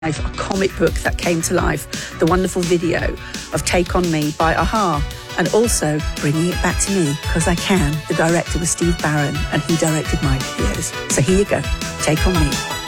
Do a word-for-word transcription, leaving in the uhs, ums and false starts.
A comic book that came to life, the wonderful video of Take On Me by a-ha, and also Bringing It Back to Me, Because I Can. The director was Steve Barron, and he directed my videos. So here you go, Take On Me.